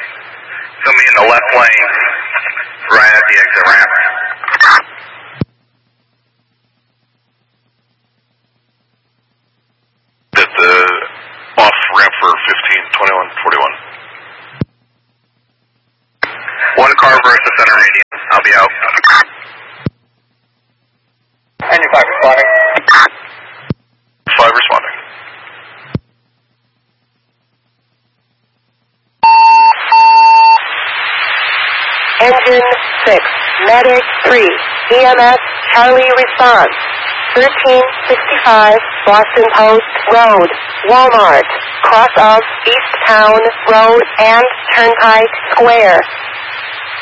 So me in the left lane, right at the exit ramp. At the off ramp for 152141. One car versus center median. I'll be out. Engine 5 responding. 5 responding. Engine 6, Medic 3, EMS Charlie response. 1365 Boston Post Road, Walmart, cross of East Town Road and Turnpike Square.